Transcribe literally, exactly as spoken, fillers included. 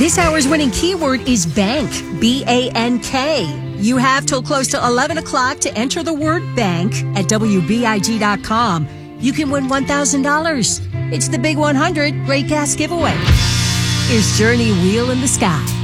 This hour's winning keyword is bank, B A N K. You have till close to eleven o'clock to enter the word bank at W B I G dot com. You can win one thousand dollars. It's the Big one hundred Great Gas Giveaway. Here's Journey Wheel in the Sky.